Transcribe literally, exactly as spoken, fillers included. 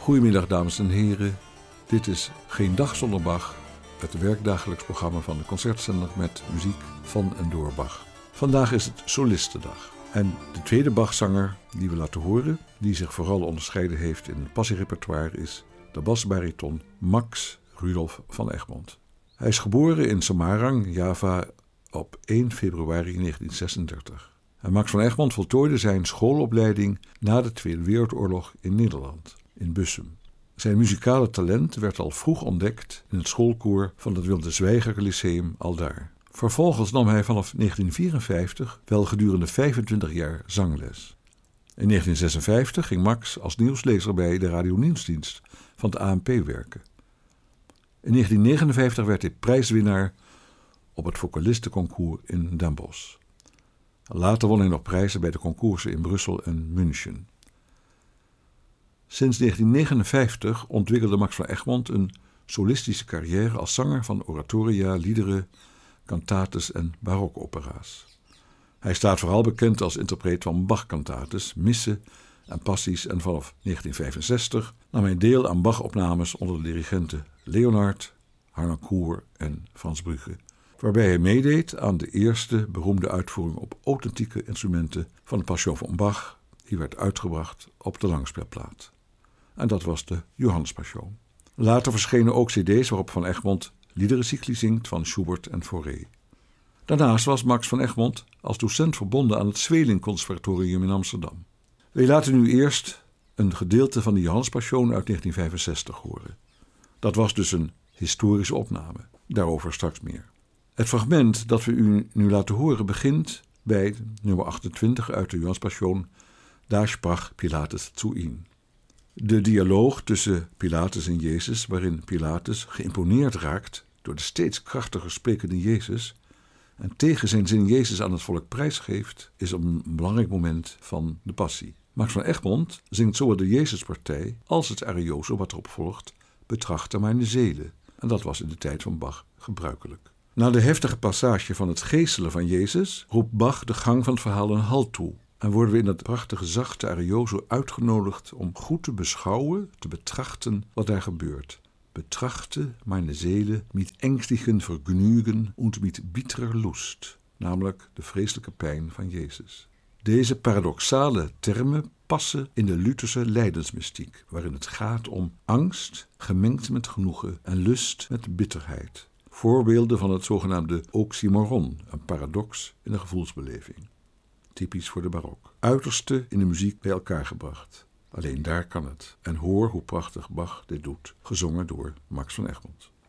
Goedemiddag dames en heren, dit is Geen Dag Zonder Bach, het werkdagelijks programma van de Concertzender met muziek van en door Bach. Vandaag is het Solistendag en de tweede Bachzanger die we laten horen, die zich vooral onderscheiden heeft in het passierepertoire, is de basbariton Max Rudolf van Egmond. Hij is geboren in Semarang, Java, op één februari negentien zesendertig. En Max van Egmond voltooide zijn schoolopleiding na de Tweede Wereldoorlog in Nederland, in Bussum. Zijn muzikale talent werd al vroeg ontdekt in het schoolkoor van het Willem de Zwijger Lyceum aldaar. Vervolgens nam hij vanaf negentien vierenvijftig wel gedurende vijfentwintig jaar zangles. In negentien zesenvijftig ging Max als nieuwslezer bij de Radio Nieuwsdienst van het A N P werken. In negentien negenenvijftig werd hij prijswinnaar op het vocalistenconcours in Den Bosch. Later won hij nog prijzen bij de concoursen in Brussel en München. Sinds negentien negenenvijftig ontwikkelde Max van Egmond een solistische carrière als zanger van oratoria, liederen, cantates en barokopera's. Hij staat vooral bekend als interpreet van Bach-cantates, missen en passies en vanaf negentien vijfenzestig nam hij deel aan Bach-opnames onder de dirigenten Leonard, Harnoncourt en Frans Brugge, waarbij hij meedeed aan de eerste beroemde uitvoering op authentieke instrumenten van de Passion van Bach, die werd uitgebracht op de langspeelplaat. En dat was de Johannespassion. Later verschenen ook cd's waarop Van Egmond liederencycli zingt van Schubert en Fauré. Daarnaast was Max van Egmond als docent verbonden aan het Zweeling Conservatorium in Amsterdam. Wij laten nu eerst een gedeelte van de Johannespassion uit negentien vijfenzestig horen. Dat was dus een historische opname. Daarover straks meer. Het fragment dat we u nu laten horen begint bij nummer achtentwintig uit de Johannespassion, Daar sprach Pilatus zu ihm. De dialoog tussen Pilatus en Jezus, waarin Pilatus geïmponeerd raakt door de steeds krachtiger sprekende Jezus en tegen zijn zin Jezus aan het volk prijsgeeft, is een belangrijk moment van de passie. Max van Egmond zingt zowel de Jezuspartij als het arioso wat erop volgt, Betrachte meine Seele. En dat was in de tijd van Bach gebruikelijk. Na de heftige passage van het geeselen van Jezus roept Bach de gang van het verhaal een halt toe. En worden we in dat prachtige zachte arioso uitgenodigd om goed te beschouwen, te betrachten wat daar gebeurt. Betrachte meine Seele mit ängstlichen Vergnügen und mit bitterer Lust, namelijk de vreselijke pijn van Jezus. Deze paradoxale termen passen in de Lutherse lijdensmystiek, waarin het gaat om angst gemengd met genoegen en lust met bitterheid. Voorbeelden van het zogenaamde oxymoron, een paradox in de gevoelsbeleving. Typisch voor de barok. Uiterste in de muziek bij elkaar gebracht. Alleen daar kan het. En hoor hoe prachtig Bach dit doet, gezongen door Max van Egmond.